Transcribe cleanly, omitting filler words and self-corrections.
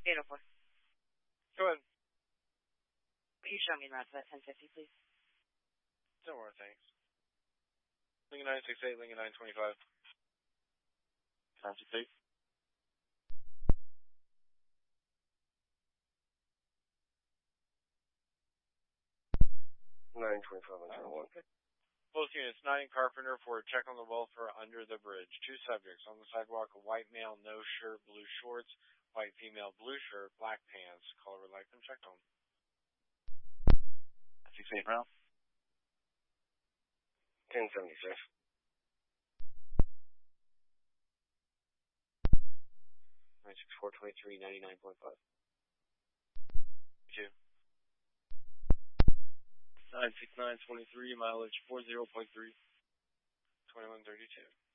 804. Go ahead. Can you show me around to that 1050, please? Don't worry, thanks. Lincoln 968, Lincoln 925. 968. 925, Both units, 9 Carpenter for a check on the welfare under the bridge. 2 subjects on the sidewalk, a white male, no shirt, blue shorts, white female, blue shirt, black pants. Caller would like them checked on. 68 round. 1076. 96423, 99.5. 2. 96923, mileage 40.3. 2132.